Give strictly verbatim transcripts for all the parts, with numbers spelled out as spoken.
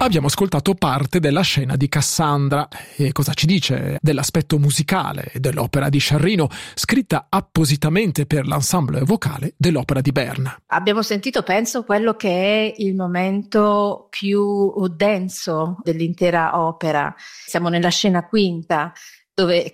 Abbiamo ascoltato parte della scena di Cassandra. E cosa ci dice dell'aspetto musicale dell'opera di Sciarrino, scritta appositamente per l'ensemble vocale dell'Opera di Berna? Abbiamo sentito, penso, quello che è il momento più denso dell'intera opera. Siamo nella scena quinta, dove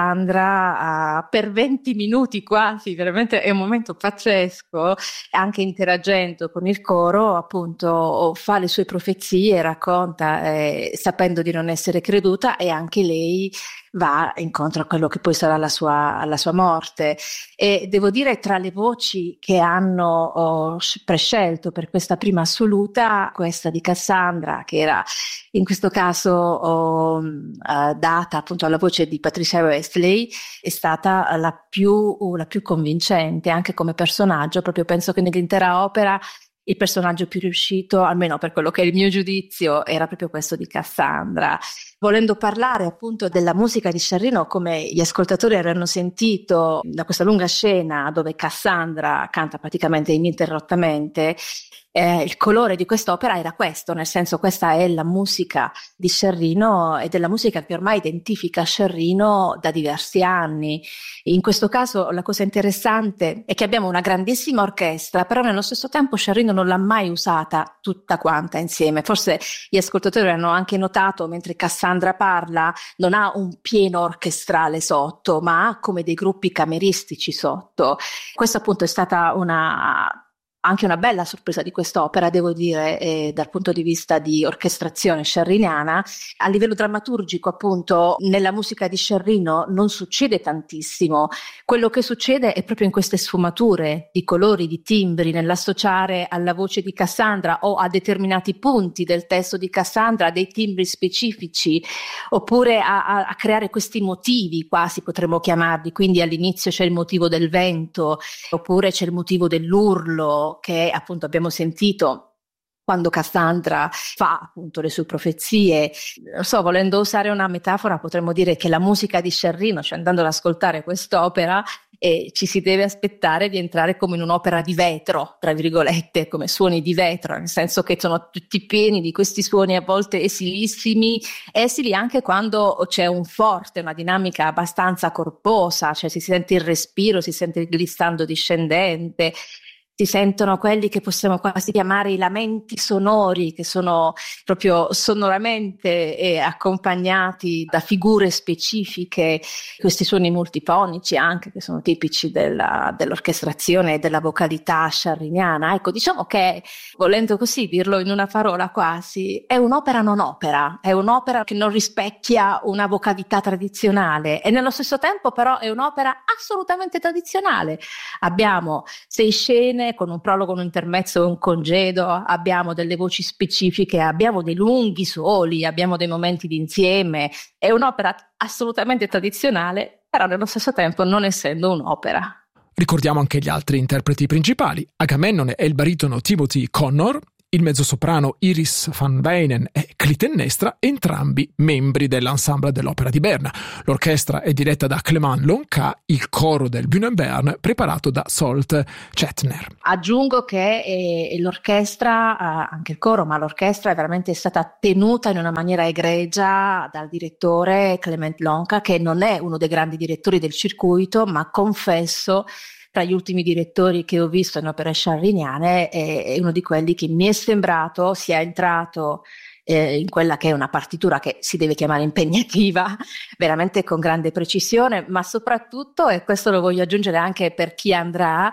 Cassandra uh, per venti minuti quasi, veramente è un momento pazzesco, anche interagendo con il coro, appunto fa le sue profezie, racconta, eh, sapendo di non essere creduta, e anche lei va incontro a quello che poi sarà la sua, la sua morte. E devo dire, tra le voci che hanno oh, prescelto per questa prima assoluta, questa di Cassandra, che era in questo caso oh, uh, data appunto alla voce di Patricia Westley, è stata la più, la più convincente anche come personaggio. Proprio penso che nell'intera opera il personaggio più riuscito, almeno per quello che è il mio giudizio, era proprio questo di Cassandra. Volendo parlare appunto della musica di Sciarrino, come gli ascoltatori avranno sentito da questa lunga scena dove Cassandra canta praticamente ininterrottamente, eh, il colore di quest'opera era questo, nel senso, questa è la musica di Sciarrino ed è la musica che ormai identifica Sciarrino da diversi anni. In questo caso la cosa interessante è che abbiamo una grandissima orchestra, però nello stesso tempo Sciarrino non l'ha mai usata tutta quanta insieme. Forse gli ascoltatori hanno anche notato, mentre Cassandra parla, non ha un pieno orchestrale sotto, ma ha come dei gruppi cameristici sotto. Questa appunto è stata una... anche una bella sorpresa di quest'opera, devo dire, eh, dal punto di vista di orchestrazione sciarriniana. A livello drammaturgico, appunto, nella musica di Sciarrino non succede tantissimo. Quello che succede è proprio in queste sfumature di colori, di timbri, nell'associare alla voce di Cassandra o a determinati punti del testo di Cassandra dei timbri specifici, oppure a, a, a creare questi motivi, quasi potremmo chiamarli. Quindi all'inizio c'è il motivo del vento, oppure c'è il motivo dell'urlo, che appunto abbiamo sentito quando Cassandra fa appunto le sue profezie. Non so, volendo usare una metafora, potremmo dire che la musica di Sciarrino, cioè andando ad ascoltare quest'opera, eh, ci si deve aspettare di entrare come in un'opera di vetro, tra virgolette, come suoni di vetro, nel senso che sono tutti pieni di questi suoni a volte esilissimi, esili anche quando c'è un forte, una dinamica abbastanza corposa, cioè si sente il respiro, si sente il glissando discendente. Si sentono quelli che possiamo quasi chiamare i lamenti sonori, che sono proprio sonoramente eh, accompagnati da figure specifiche, questi suoni multifonici anche, che sono tipici della, dell'orchestrazione e della vocalità sciarriniana. Ecco, diciamo che, volendo così dirlo in una parola quasi, è un'opera non opera, è un'opera che non rispecchia una vocalità tradizionale, e nello stesso tempo però è un'opera assolutamente tradizionale. Abbiamo sei scene con un prologo, un intermezzo e un congedo, abbiamo delle voci specifiche, abbiamo dei lunghi soli, abbiamo dei momenti di insieme. È un'opera assolutamente tradizionale, però nello stesso tempo non essendo un'opera. Ricordiamo anche gli altri interpreti principali: Agamennone è il baritono Timothy Connor, il mezzosoprano Iris van Wijnen e Clitennestra, entrambi membri dell'ensemble dell'Opera di Berna. L'orchestra è diretta da Clément Lonca, il coro del Bühnenbern preparato da Solt Chetner. Aggiungo che eh, l'orchestra, eh, anche il coro, ma l'orchestra è veramente stata tenuta in una maniera egregia dal direttore Clément Lonca, che non è uno dei grandi direttori del circuito, ma confesso, tra gli ultimi direttori che ho visto in opere sciarriniane, è, è uno di quelli che mi è sembrato sia entrato eh, in quella che è una partitura che si deve chiamare impegnativa, veramente con grande precisione, ma soprattutto, e questo lo voglio aggiungere anche per chi andrà,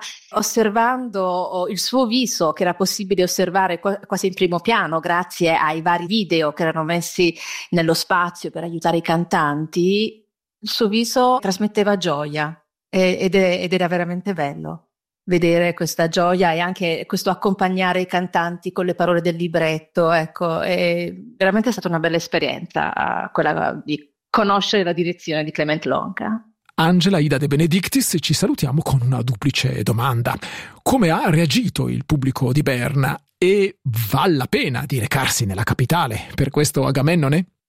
osservando il suo viso, che era possibile osservare quasi in primo piano grazie ai vari video che erano messi nello spazio per aiutare i cantanti. Il suo viso trasmetteva gioia. Ed, è, ed era veramente bello vedere questa gioia e anche questo accompagnare i cantanti con le parole del libretto. Ecco, è veramente stata una bella esperienza quella di conoscere la direzione di Clément Lonca. Angela Ida De Benedictis, ci salutiamo con una duplice domanda: come ha reagito il pubblico di Berna e vale la pena di recarsi nella capitale per questo Agamennone?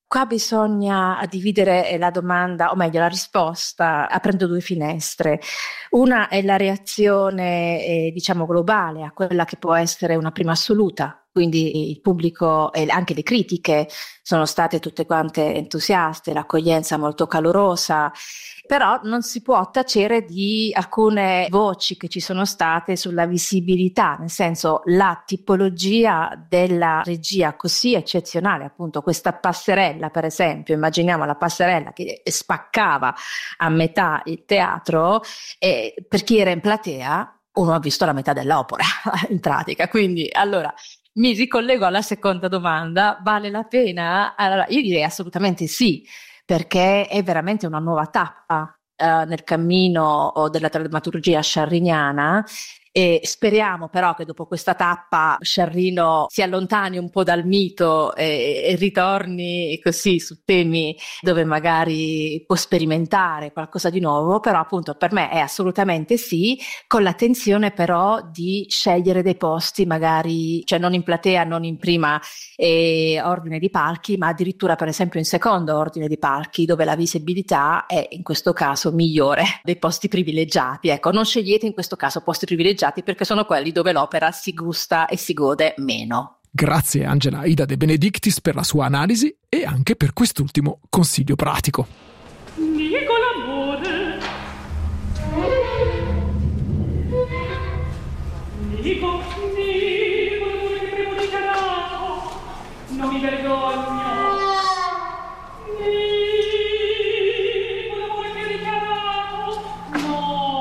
Qua bisogna dividere la domanda, o meglio la risposta, aprendo due finestre. Una è la reazione, eh, diciamo, globale a quella che può essere una prima assoluta. Quindi il pubblico e anche le critiche sono state tutte quante entusiaste, l'accoglienza molto calorosa, però non si può tacere di alcune voci che ci sono state sulla visibilità, nel senso la tipologia della regia così eccezionale, appunto questa passerella per esempio, immaginiamo la passerella che spaccava a metà il teatro, e per chi era in platea uno ha visto la metà dell'opera in pratica, quindi allora mi ricollego alla seconda domanda, vale la pena? Allora, io direi assolutamente sì, perché è veramente una nuova tappa eh, nel cammino della drammaturgia sciarriniana, e speriamo però che dopo questa tappa Sciarrino si allontani un po' dal mito e, e ritorni così su temi dove magari può sperimentare qualcosa di nuovo, però appunto per me è assolutamente sì, con l'attenzione però di scegliere dei posti magari, cioè non in platea, non in prima eh, ordine di palchi, ma addirittura per esempio in secondo ordine di palchi, dove la visibilità è in questo caso migliore, dei posti privilegiati. Ecco, non scegliete in questo caso posti privilegiati, perché sono quelli dove l'opera si gusta e si gode meno. Grazie Angela Ida De Benedictis per la sua analisi e anche per quest'ultimo consiglio pratico. Nico l'amore. Nico, Nico, l'amore che primo dichiarato. Non mi vergogno.